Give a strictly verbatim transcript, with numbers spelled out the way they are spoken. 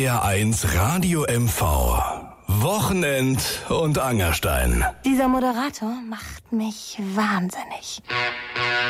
R eins Radio M V. Wochenend und Angerstein. Dieser Moderator macht mich wahnsinnig.